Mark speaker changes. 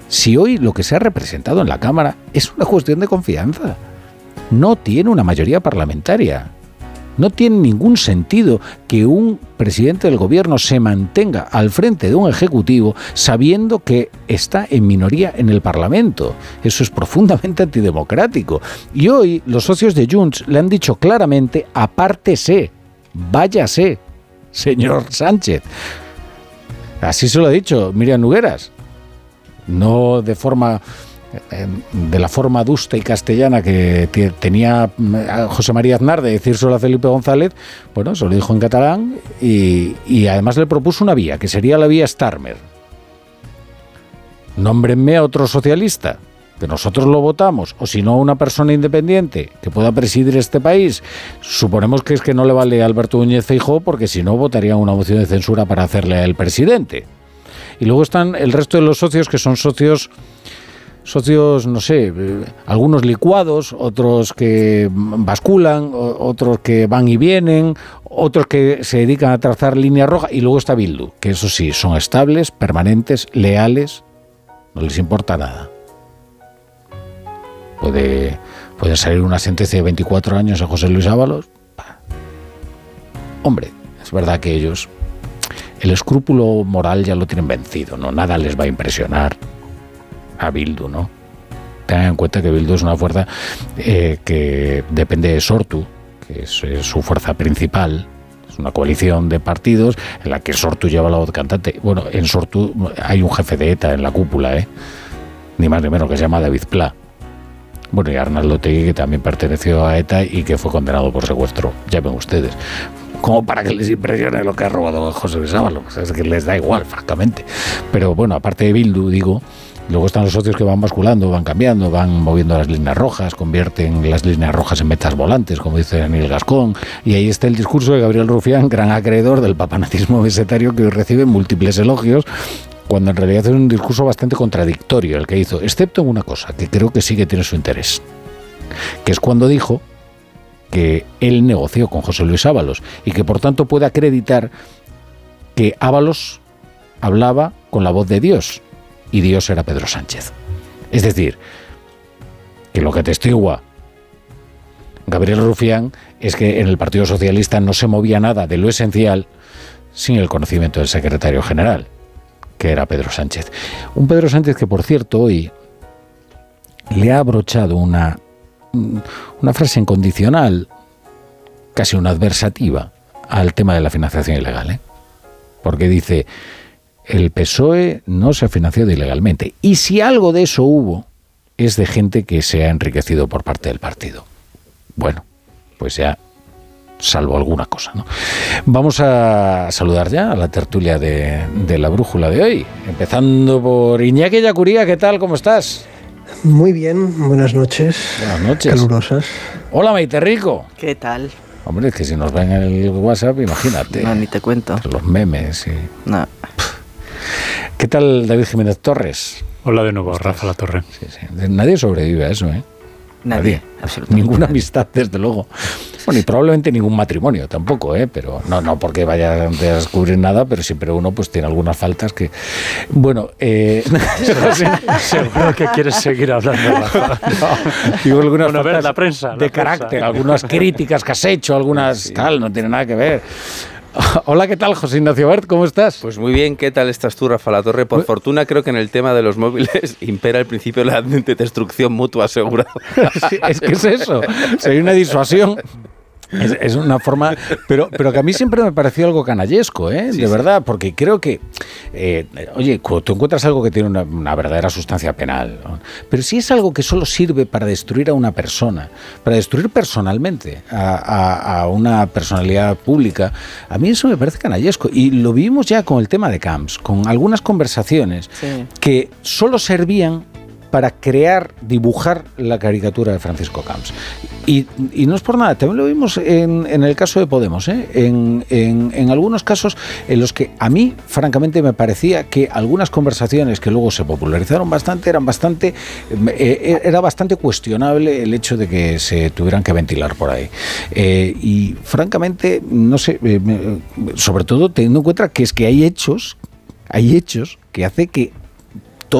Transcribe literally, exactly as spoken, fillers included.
Speaker 1: Si hoy lo que se ha representado en la Cámara es una cuestión de confianza, no tiene una mayoría parlamentaria. No tiene ningún sentido que un presidente del gobierno se mantenga al frente de un ejecutivo sabiendo que está en minoría en el Parlamento. Eso es profundamente antidemocrático. Y hoy los socios de Junts le han dicho claramente: apártese, váyase, señor Sánchez. Así se lo ha dicho Míriam Nogueras. No de forma... de la forma adusta y castellana que t- tenía José María Aznar de decírselo a Felipe González. Bueno, se lo dijo en catalán y, y además le propuso una vía, que sería la vía Starmer. Nómbrenme a otro socialista, que nosotros lo votamos, o si no, una persona independiente que pueda presidir este país. Suponemos que es que no le vale a Alberto Núñez Feijóo, porque si no votarían una moción de censura para hacerle al presidente. Y luego están el resto de los socios, que son socios... socios, no sé, algunos licuados, otros que basculan, otros que van y vienen, otros que se dedican a trazar líneas rojas, y luego está Bildu, que eso sí, son estables, permanentes, leales, no les importa nada. Puede, puede salir una sentencia de veinticuatro años a José Luis Ábalos. Hombre, es verdad que ellos, el escrúpulo moral ya lo tienen vencido, ¿no? Nada les va a impresionar a Bildu, ¿no? Tengan en cuenta que Bildu es una fuerza eh, que depende de Sortu, que es, es su fuerza principal. Es una coalición de partidos en la que Sortu lleva la voz cantante. Bueno, en Sortu hay un jefe de ETA en la cúpula, ¿eh? Ni más ni menos, que se llama David Pla. Bueno, y Arnaldo Otegi, que también perteneció a ETA y que fue condenado por secuestro. Ya ven ustedes. Como para que les impresione lo que ha robado José Luis Ábalos. Es que les da igual, francamente. Pero bueno, aparte de Bildu, digo... Luego están los socios que van basculando, van cambiando, van moviendo las líneas rojas, convierten las líneas rojas en metas volantes, como dice Daniel Gascón. Y ahí está el discurso de Gabriel Rufián, gran acreedor del papanatismo mesetario, que hoy recibe múltiples elogios, cuando en realidad es un discurso bastante contradictorio el que hizo, excepto en una cosa, que creo que sí que tiene su interés, que es cuando dijo que él negoció con José Luis Ábalos y que por tanto puede acreditar que Ábalos hablaba con la voz de Dios, y Dios era Pedro Sánchez. Es decir, que lo que atestigua Gabriel Rufián es que en el Partido Socialista no se movía nada de lo esencial sin el conocimiento del secretario general, que era Pedro Sánchez. Un Pedro Sánchez que, por cierto, hoy le ha abrochado una, una frase incondicional, casi una adversativa, al tema de la financiación ilegal, ¿eh? Porque dice... El P S O E no se ha financiado ilegalmente. Y si algo de eso hubo, es de gente que se ha enriquecido por parte del partido. Bueno, pues ya salvo alguna cosa, ¿no? Vamos a saludar ya a la tertulia de, de la brújula de hoy. Empezando por Iñaki Yacuría. ¿Qué tal? ¿Cómo estás?
Speaker 2: Muy bien, buenas noches.
Speaker 1: Buenas noches.
Speaker 2: Calurosas.
Speaker 1: Hola, Maite Rico.
Speaker 3: ¿Qué tal?
Speaker 1: Hombre, es que si nos ven en el WhatsApp, imagínate.
Speaker 3: No, ni te cuento.
Speaker 1: Los memes y...
Speaker 3: No.
Speaker 1: ¿Qué tal David Jiménez Torres?
Speaker 4: Hola de nuevo, Rafa La Torre.
Speaker 1: Sí, sí. Nadie sobrevive a eso, ¿eh?
Speaker 3: Nadie,
Speaker 1: Nadie.
Speaker 3: absolutamente.
Speaker 1: Ninguna
Speaker 3: nadie.
Speaker 1: amistad, desde luego. Bueno, y probablemente ningún matrimonio tampoco, ¿eh? Pero no, no porque vaya a descubrir nada, pero siempre uno pues tiene algunas faltas que... Bueno, eh...
Speaker 4: Seguro que quieres seguir hablando, Rafa.
Speaker 1: No, digo algunas
Speaker 4: Bueno, a ver,
Speaker 1: faltas
Speaker 4: la prensa, la
Speaker 1: de
Speaker 4: prensa.
Speaker 1: carácter, algunas críticas que has hecho, algunas
Speaker 5: Sí.
Speaker 1: tal, no tiene nada que ver. Hola, ¿qué tal, José Ignacio Bert? ¿Cómo estás?
Speaker 5: Pues muy bien, ¿qué tal estás tú, Rafa La Torre? Por
Speaker 1: Muy...
Speaker 5: fortuna creo que en el tema de los móviles impera el principio de la de destrucción mutua asegurada.
Speaker 1: Sí, es que es eso, si hay una disuasión. Es, es una forma, pero, pero que a mí siempre me pareció algo canallesco, ¿eh?
Speaker 5: Sí,
Speaker 1: de
Speaker 5: sí.
Speaker 1: verdad, porque creo que, eh, oye, cuando tú encuentras algo que tiene una, una verdadera sustancia penal, ¿no? Pero si es algo que solo sirve para destruir a una persona, para destruir personalmente a, a, a una personalidad pública, a mí eso me parece canallesco. Y lo vimos ya con el tema de Camps, con algunas conversaciones
Speaker 3: Sí.
Speaker 1: que solo servían para crear, dibujar la caricatura de Francisco Camps. Y, y no es por nada, también lo vimos en, en el caso de Podemos, ¿eh? en, en, en algunos casos en los que a mí, francamente, me parecía que algunas conversaciones que luego se popularizaron bastante, eran bastante, eh, era bastante cuestionable el hecho de que se tuvieran que ventilar por ahí. Eh, y francamente, no sé, eh, sobre todo teniendo en cuenta que es que hay hechos, hay hechos que hace que